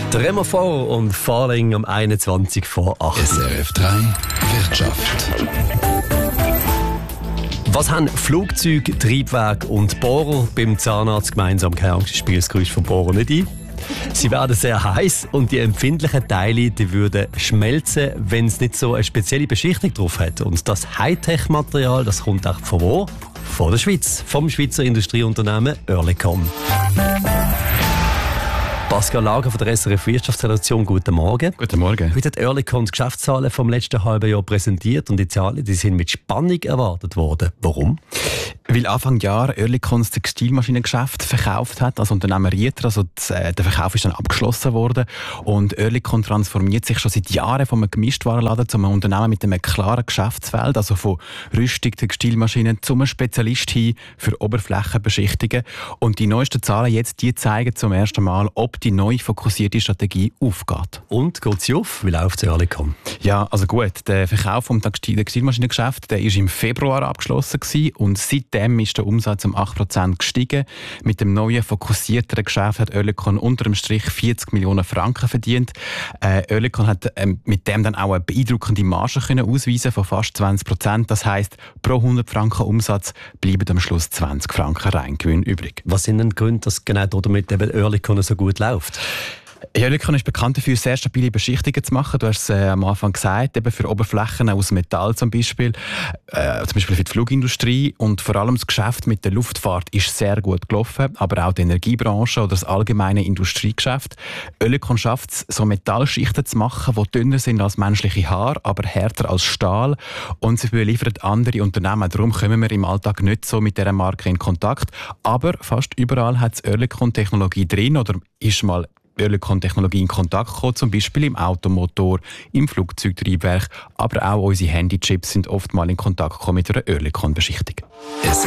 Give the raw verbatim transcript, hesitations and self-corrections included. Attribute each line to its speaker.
Speaker 1: Tremor und Falling um einundzwanzig vor acht.
Speaker 2: S R F drei Wirtschaft.
Speaker 1: Was haben Flugzeug, Triebwerk und Bohrer beim Zahnarzt gemeinsam? Keine Angst, ich spiele das Geräusch vom Bohrer nicht ein. Sie werden sehr heiß und die empfindlichen Teile die würden schmelzen, wenn es nicht so eine spezielle Beschichtung drauf hat. Und das Hightech-Material, das kommt auch von wo? Von der Schweiz, vom Schweizer Industrieunternehmen Oerlikon. Pascal Lager von der S R F Wirtschaftsredaktion, guten Morgen.
Speaker 3: Guten Morgen.
Speaker 1: Heute hat Oerlikon die Geschäftszahlen vom letzten halben Jahr präsentiert und die Zahlen die sind mit Spannung erwartet worden. Warum?
Speaker 3: Weil Anfang Jahr Oerlikon das Textilmaschinengeschäft verkauft hat als Unternehmer Rieter. Also das, äh, der Verkauf ist dann abgeschlossen worden. Und Oerlikon transformiert sich schon seit Jahren von einem Gemischtwarenladen zu einem Unternehmen mit einem klaren Geschäftsfeld, also von Rüstung, Textilmaschinen zum Spezialist hin für Oberflächenbeschichtungen. Und die neuesten Zahlen jetzt, die zeigen zum ersten Mal, ob die neu fokussierte Strategie aufgeht.
Speaker 1: Und geht sie auf? Wie läuft es Oerlikon?
Speaker 3: Ja, also gut. Der Verkauf vom Textilmaschinengeschäft, der ist im Februar abgeschlossen gewesen und seitdem ist der Umsatz um acht Prozent gestiegen. Mit dem neuen, fokussierteren Geschäft hat Oerlikon unter dem Strich vierzig Millionen Franken verdient. Äh, Oerlikon hat ähm, mit dem dann auch eine beeindruckende Marge können ausweisen von fast zwanzig Prozent. Das heisst, pro hundert Franken Umsatz bleiben am Schluss zwanzig Franken Reingewinn übrig.
Speaker 1: Was sind denn die Gründe, dass genau damit eben Oerlikon so gut läuft?
Speaker 3: Oerlikon ist bekannt dafür, sehr stabile Beschichtungen zu machen. Du hast es äh, am Anfang gesagt, eben für Oberflächen aus Metall zum Beispiel, äh, zum Beispiel für die Flugindustrie. Und vor allem das Geschäft mit der Luftfahrt ist sehr gut gelaufen, aber auch die Energiebranche oder das allgemeine Industriegeschäft. Oerlikon schafft es, so Metallschichten zu machen, die dünner sind als menschliche Haare, aber härter als Stahl. Und sie beliefern andere Unternehmen. Darum kommen wir im Alltag nicht so mit dieser Marke in Kontakt. Aber fast überall hat es Oerlikon-Technologie drin oder ist mal Oerlikon-Technologie in Kontakt gekommen, zum Beispiel im Automotor, im Flugzeugtriebwerk, aber auch unsere Handychips sind oft mal in Kontakt gekommen mit einer Oerlikon-Beschichtung.